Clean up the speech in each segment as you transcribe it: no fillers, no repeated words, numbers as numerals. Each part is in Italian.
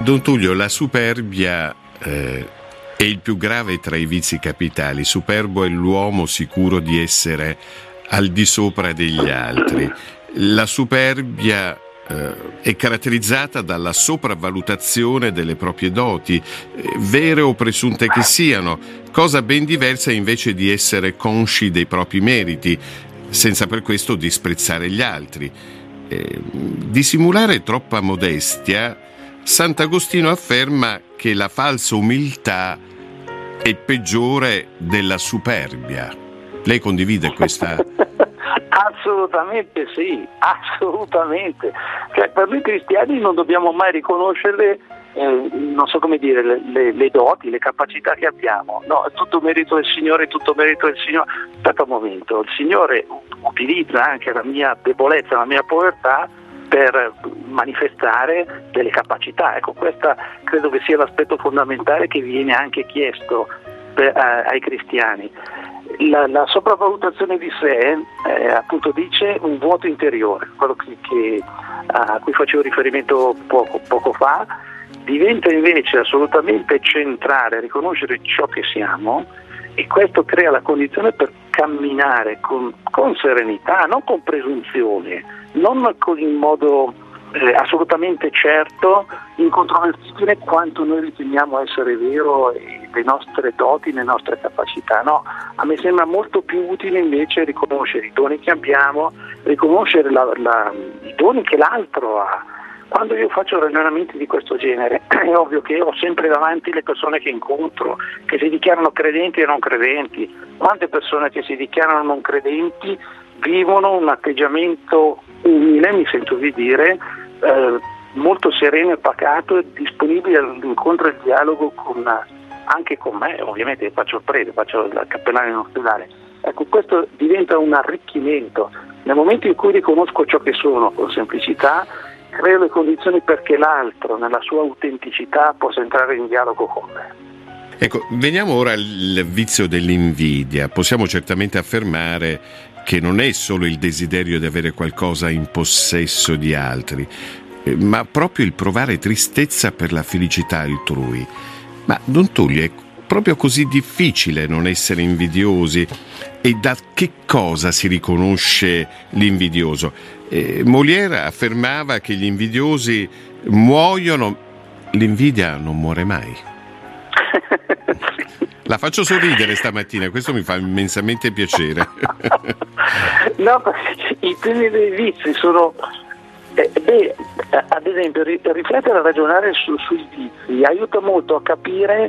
Don Tullio, la superbia è il più grave tra i vizi capitali. Superbo è l'uomo sicuro di essere al di sopra degli altri. La superbia è caratterizzata dalla sopravvalutazione delle proprie doti, vere o presunte che siano, cosa ben diversa invece di essere consci dei propri meriti, senza per questo disprezzare gli altri. Di simulare troppa modestia, Sant'Agostino afferma che la falsa umiltà è peggiore della superbia. Lei condivide questa? Assolutamente sì, assolutamente. Cioè, per noi cristiani non dobbiamo mai riconoscere, non so come dire, le doti, le capacità che abbiamo. No, è tutto merito del Signore, tutto merito del Signore. Aspetta un momento, il Signore utilizza anche la mia debolezza, la mia povertà per manifestare delle capacità. Ecco, questa credo che sia l'aspetto fondamentale che viene anche chiesto ai cristiani. La sopravvalutazione di sé appunto dice un vuoto interiore, quello a cui facevo riferimento poco fa, diventa invece assolutamente centrale riconoscere ciò che siamo, e questo crea la condizione per camminare con serenità, non con presunzione, non in modo assolutamente certo, incontrovertibile quanto noi riteniamo essere vero le nostre doti, le nostre capacità. No, a me sembra molto più utile invece riconoscere i doni che abbiamo, riconoscere i doni che l'altro ha. Quando io faccio ragionamenti di questo genere è ovvio che ho sempre davanti le persone che incontro, che si dichiarano credenti e non credenti. Quante persone che si dichiarano non credenti vivono un atteggiamento umile, mi sento di dire, molto sereno e pacato e disponibile all'incontro e al dialogo anche con me, ovviamente faccio il prete, faccio il cappellano in ospedale. Ecco, questo diventa un arricchimento. Nel momento in cui riconosco ciò che sono con semplicità, creo le condizioni perché l'altro, nella sua autenticità, possa entrare in dialogo con me. Ecco, veniamo ora al vizio dell'invidia. Possiamo certamente affermare che non è solo il desiderio di avere qualcosa in possesso di altri, ma proprio il provare tristezza per la felicità altrui. Ma Don Tullio, è proprio così difficile non essere invidiosi? E da che cosa si riconosce l'invidioso? Molière affermava che gli invidiosi muoiono, l'invidia non muore mai. La faccio sorridere stamattina, questo mi fa immensamente piacere. No, i temi dei vizi sono... ad esempio, riflettere e ragionare sui vizi aiuta molto a capire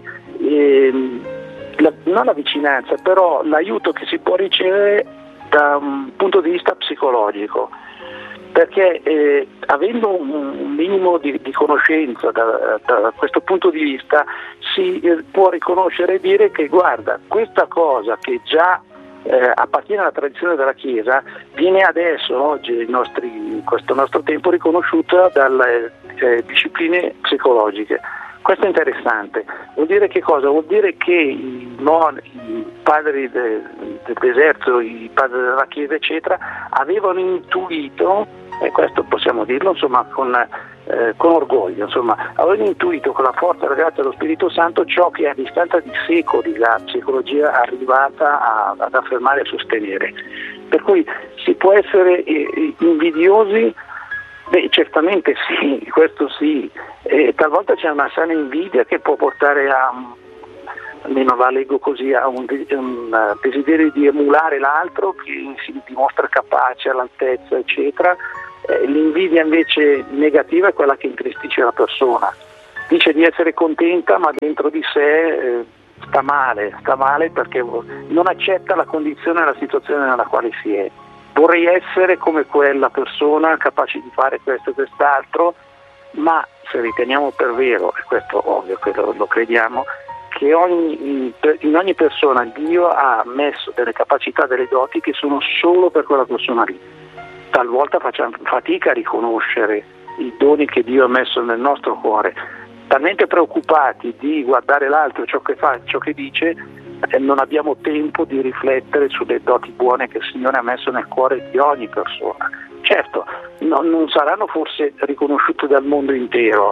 non la vicinanza, però l'aiuto che si può ricevere da un punto di vista psicologico, perché avendo un minimo di conoscenza da questo punto di vista si può riconoscere e dire che guarda, questa cosa che già appartiene alla tradizione della Chiesa viene adesso, oggi, questo nostro tempo, riconosciuta dalle discipline psicologiche. Questo è interessante. Vuol dire che cosa? Vuol dire che i padri dell'esercito, i padri della Chiesa, eccetera, avevano intuito, e questo possiamo dirlo insomma con orgoglio, insomma, avevano intuito con la forza legata allo Spirito Santo ciò che a distanza di secoli la psicologia è arrivata ad affermare e a sostenere. Per cui si può essere invidiosi. Beh, certamente sì, questo sì. Talvolta c'è una sana invidia che può portare almeno la leggo così, a un desiderio di emulare l'altro che si dimostra capace, all'altezza, eccetera. L'invidia invece negativa è quella che intristisce la persona. Dice di essere contenta, ma dentro di sé sta male perché non accetta la condizione e la situazione nella quale si è. Vorrei essere come quella persona, capace di fare questo e quest'altro, ma se riteniamo per vero, e questo ovvio che lo crediamo, che in ogni persona Dio ha messo delle capacità, delle doti che sono solo per quella persona lì. Talvolta facciamo fatica a riconoscere i doni che Dio ha messo nel nostro cuore, talmente preoccupati di guardare l'altro, ciò che fa, ciò che dice, non abbiamo tempo di riflettere sulle doti buone che il Signore ha messo nel cuore di ogni persona. Certo, non saranno forse riconosciute dal mondo intero,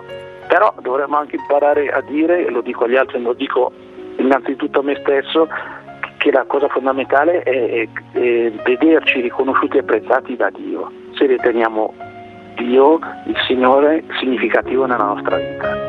Però dovremmo anche imparare a dire, e lo dico agli altri, lo dico innanzitutto a me stesso, che la cosa fondamentale è vederci riconosciuti e apprezzati da Dio, se riteniamo Dio, il Signore, significativo nella nostra vita.